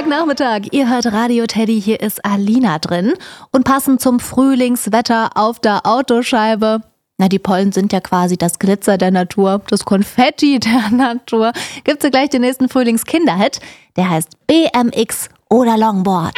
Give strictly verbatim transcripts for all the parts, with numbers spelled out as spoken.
Montagnachmittag, ihr hört Radio Teddy, hier ist Alina drin. Und passend zum Frühlingswetter auf der Autoscheibe, na, die Pollen sind ja quasi das Glitzer der Natur, das Konfetti der Natur, gibt's ja gleich den nächsten Frühlingskinderhit, der heißt B M X oder Longboard.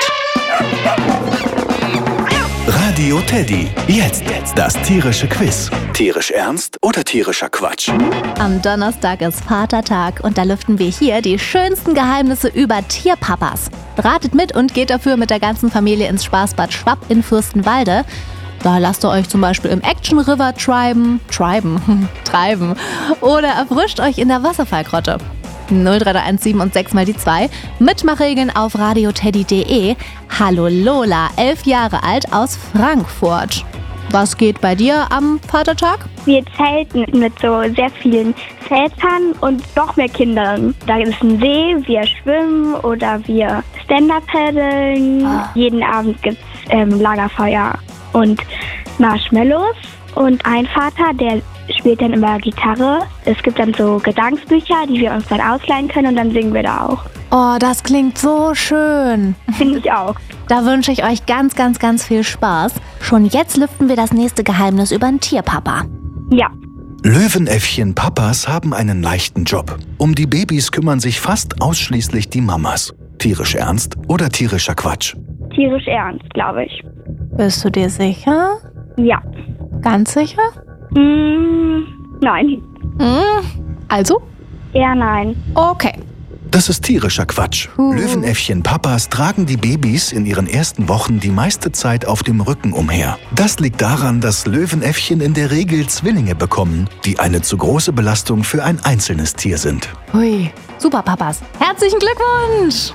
Radio Teddy, jetzt das tierische Quiz. Tierisch ernst oder tierischer Quatsch? Am Donnerstag ist Vatertag und da lüften wir hier die schönsten Geheimnisse über Tierpapas. Ratet mit und geht dafür mit der ganzen Familie ins Spaßbad Schwapp in Fürstenwalde. Da lasst ihr euch zum Beispiel im Action River treiben, treiben, treiben oder erfrischt euch in der Wasserfallgrotte. null drei drei eins sieben und sechs mal die zwei. Mitmachregeln auf radioteddy punkt de. Hallo Lola, elf Jahre alt aus Frankfurt. Was geht bei dir am Vatertag? Wir zelten mit so sehr vielen Vätern und noch mehr Kindern. Da ist ein See, wir schwimmen oder wir Stand-Up-Paddeln. Ah. Jeden Abend gibt es ähm, Lagerfeuer und Marshmallows. Und ein Vater, der spielt dann immer Gitarre. Es gibt dann so Gesangsbücher, die wir uns dann ausleihen können und dann singen wir da auch. Oh, das klingt so schön. Finde ich auch. Da wünsche ich euch ganz, ganz, ganz viel Spaß. Schon jetzt lüften wir das nächste Geheimnis über einen Tierpapa. Ja. Löwenäffchen Papas haben einen leichten Job. Um die Babys kümmern sich fast ausschließlich die Mamas. Tierisch ernst oder tierischer Quatsch? Tierisch ernst, glaube ich. Bist du dir sicher? Ja. Ganz sicher? Mm, nein. Mm, also? Eher nein. Okay. Das ist tierischer Quatsch. Uh. Löwenäffchen Papas tragen die Babys in ihren ersten Wochen die meiste Zeit auf dem Rücken umher. Das liegt daran, dass Löwenäffchen in der Regel Zwillinge bekommen, die eine zu große Belastung für ein einzelnes Tier sind. Hui, super Papas. Herzlichen Glückwunsch!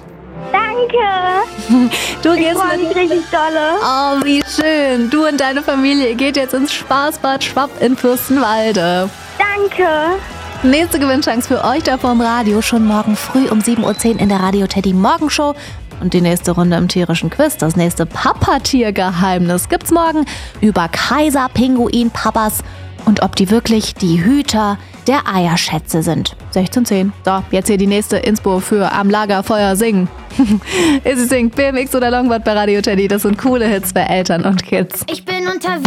Danke! Du ich gehst freue mich mit... richtig dolle. Oh, wie schön. Du und deine Familie geht jetzt ins Spaßbad Schwapp in Fürstenwalde. Danke! Nächste Gewinnchance für euch da vom Radio schon morgen früh um sieben Uhr zehn in der Radio Teddy Morgenshow. Und die nächste Runde im tierischen Quiz, das nächste Papatiergeheimnis, gibt's morgen über Kaiser-Pinguin-Papas und ob die wirklich die Hüter der Eierschätze sind. sechzehn Uhr zehn. So, jetzt hier die nächste Inspo für Am Lagerfeuer singen. Izzy singt B M X oder Longboard bei Radio Teddy. Das sind coole Hits für Eltern und Kids. Ich bin unterwegs.